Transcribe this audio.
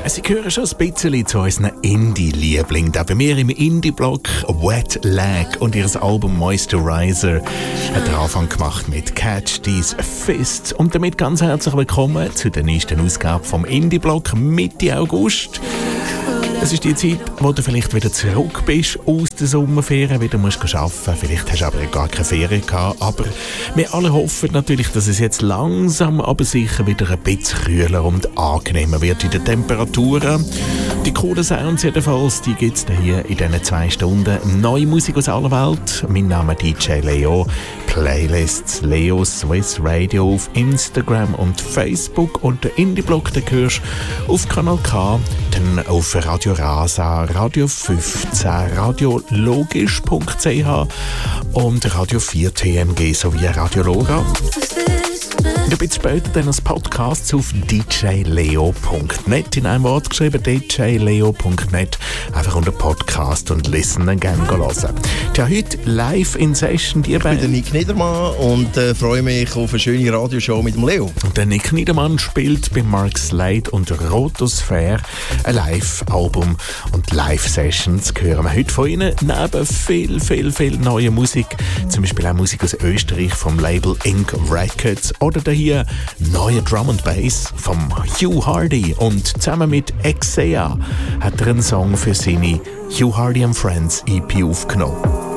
Sie gehören schon ein bisschen zu unseren Indie-Lieblingen. Da bei mir im Indie-Blog Wet Leg und ihr Album Moisturizer hat den Anfang gemacht mit Catch These Fists. Und damit ganz herzlich willkommen zu der nächsten Ausgabe vom Indie-Blog Mitte August. Es ist die Zeit, wo du vielleicht wieder zurück bist aus der Sommerferien, wieder musst arbeiten. Vielleicht hast du aber gar keine Ferien gehabt. Aber wir alle hoffen natürlich, dass es jetzt langsam, aber sicher wieder ein bisschen kühler und angenehmer wird in den Temperaturen. Die coolen Sounds jedenfalls, die gibt es hier in diesen 2 Stunden. Neue Musik aus aller Welt. Mein Name ist DJ Leo. Playlists Leo Swiss Radio auf Instagram und Facebook. Und der Indie-Blog, den hörst du auf Kanal K, dann auf Radio Rasa, Radio 15, radiologisch.ch und Radio 4 TMG sowie Radio Lora. Und ein bisschen später dann als Podcast auf djleo.net, in einem Wort geschrieben, djleo.net, einfach unter Podcast und Listen dann gerne hören. Ja, heute live in Session, die beiden. Ich bin der Nick Niedermann und freue mich auf eine schöne Radioshow mit dem Leo. Und der Nick Niedermann spielt bei Mark Slade und Rotosphäre ein Live-Album und Live-Sessions hören wir heute von Ihnen, neben viel neue Musik, zum Beispiel auch Musik aus Österreich vom Label Ink Records oder der hier neue Drum and Bass vom Hugh Hardy und zusammen mit Exea hat er einen Song für seine Hugh Hardy and Friends EP aufgenommen.